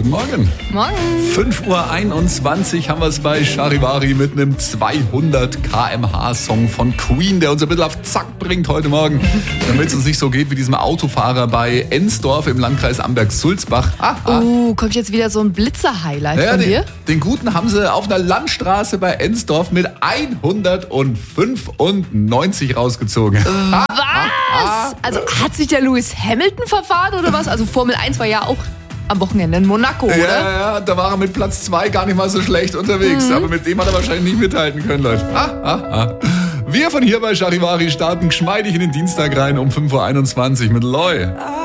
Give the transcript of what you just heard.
Guten Morgen. Morgen. 5:21 Uhr haben wir es bei Charivari mit einem 200 km/h Song von Queen, der uns ein bisschen auf Zack bringt heute Morgen, damit es uns nicht so geht wie diesem Autofahrer bei Ensdorf im Landkreis Amberg-Sulzbach. Kommt jetzt wieder so ein Blitzer-Highlight von dir? Den guten haben sie auf einer Landstraße bei Ensdorf mit 195 rausgezogen. Was? Also hat sich der Lewis Hamilton verfahren oder was? Also Formel 1 war ja auch am Wochenende in Monaco, oder? Ja, da war er mit Platz 2 gar nicht mal so schlecht unterwegs. Aber mit dem hat er wahrscheinlich nicht mithalten können, Leute. Wir von hier bei Charivari starten geschmeidig in den Dienstag rein um 5:21 Uhr mit Loi.